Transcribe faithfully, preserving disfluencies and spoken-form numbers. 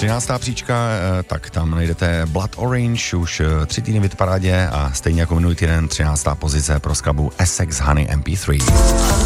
třináctá příčka, tak tam najdete Blood Orange, už tři týdny v parádě a stejně jako minulý týden třináctá pozice pro skladbu Essex Honey M P tři.